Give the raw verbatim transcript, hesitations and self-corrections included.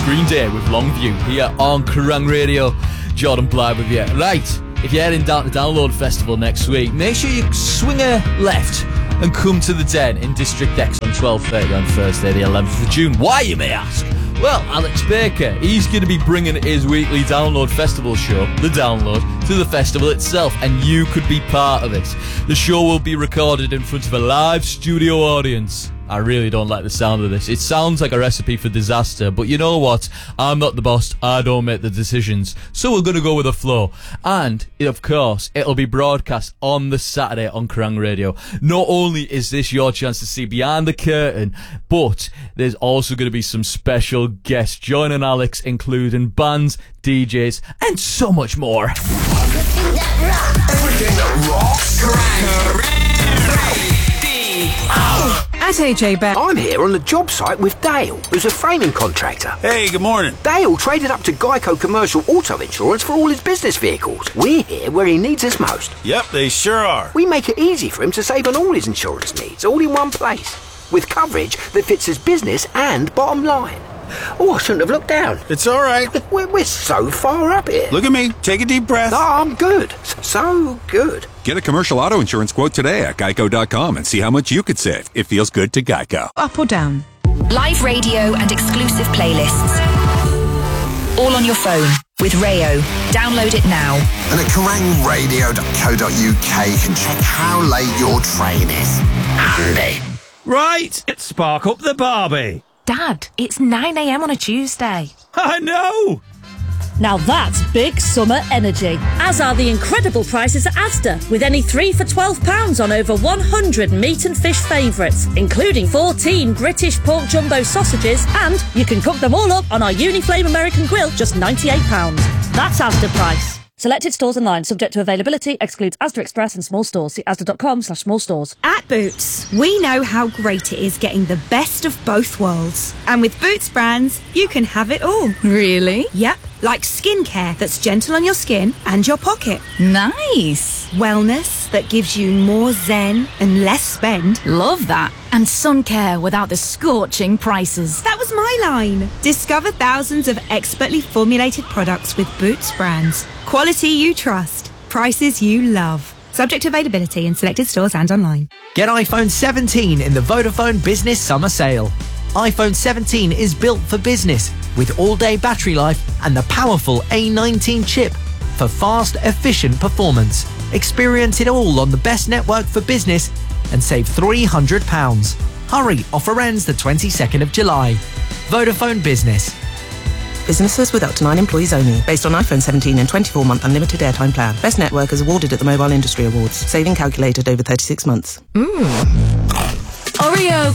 Green Day with Longview here on Kerrang Radio. Jordan Blythe with you. Right, if you're heading down to Download Festival next week, make sure you swing a left and come to the Den in District X on twelve thirty on Thursday the eleventh of June. Why, you may ask? Well, Alex Baker, he's going to be bringing his weekly Download Festival show, The Download, to the festival itself, and you could be part of it. The show will be recorded in front of a live studio audience. I really don't like the sound of this. It sounds like a recipe for disaster, but you know what? I'm not the boss. I don't make the decisions. So we're going to go with the flow. And, of course, it'll be broadcast on the Saturday on Kerrang Radio. Not only is this your chance to see behind the curtain, but there's also going to be some special guests joining Alex, including bands, D Js, and so much more. Everything that rocks. Everything that rocks. Kerrang! At A J Bell. I'm here on the job site with Dale, who's a framing contractor. Hey, good morning. Dale traded up to Geico Commercial Auto Insurance for all his business vehicles. We're here where he needs us most. Yep, they sure are. We make it easy for him to save on all his insurance needs, all in one place, with coverage that fits his business and bottom line. Oh, I shouldn't have looked down. It's all right. We're, we're so far up here. Look at me. Take a deep breath. Oh, I'm good. So good. Get a commercial auto insurance quote today at geico dot com and see how much you could save. It feels good to Geico. Up or down? Live radio and exclusive playlists. All on your phone with Rayo. Download it now. And at kerrang radio dot co dot uk you can check how late your train is. Handy. Right, spark up the Barbie. Dad, it's nine a.m. on a Tuesday. I know! Now that's big summer energy, as are the incredible prices at Asda, with any three for twelve pounds on over one hundred meat and fish favourites, including fourteen British pork jumbo sausages, and you can cook them all up on our Uniflame American Grill, just ninety-eight pounds. That's Asda price. Selected stores online, subject to availability, excludes Asda Express and small stores. See asda dot com slash small stores. At Boots, we know how great it is getting the best of both worlds. And with Boots brands, you can have it all. Really? Yep, like skincare that's gentle on your skin and your pocket. Nice. Wellness that gives you more zen and less spend. Love that. And sun care without the scorching prices. That was my line. Discover thousands of expertly formulated products with Boots brands. Quality you trust. Prices you love. Subject to availability in selected stores and online. Get iPhone seventeen in the Vodafone Business Summer Sale. iPhone seventeen is built for business with all-day battery life and the powerful A nineteen chip for fast, efficient performance. Experience it all on the best network for business and save three hundred pounds. Hurry, offer ends the twenty-second of July. Vodafone Business. Businesses with up to nine employees only. Based on iPhone seventeen and twenty-four month unlimited airtime plan. Best network is awarded at the Mobile Industry Awards. Saving calculated over thirty-six months. Mmm. Oreo